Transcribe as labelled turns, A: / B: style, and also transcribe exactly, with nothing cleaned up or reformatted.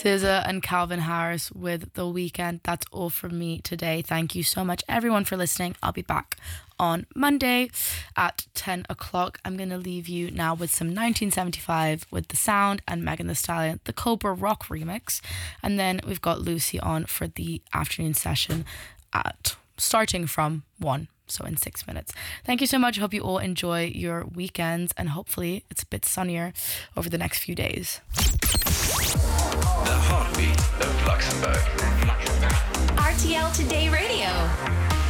A: S Z A and Calvin Harris with The Weeknd. That's all from me today. Thank you so much, everyone, for listening. I'll be back on Monday at ten o'clock. I'm going to leave you now with some nineteen seventy-five with The Sound and Megan Thee Stallion, the Cobra Rock remix. And then we've got Lucy on for the afternoon session at starting from one. So in six minutes. Thank you so much. Hope you all enjoy your weekends and hopefully it's a bit sunnier over the next few days.
B: The heartbeat of Luxembourg.
C: R T L Today Radio.